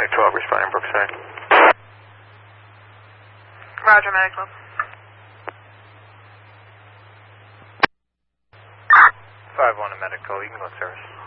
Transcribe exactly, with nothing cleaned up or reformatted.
Medic twelve, responding Brookside. Roger, Medic twelve. five one to Medic twelve, you can go in service.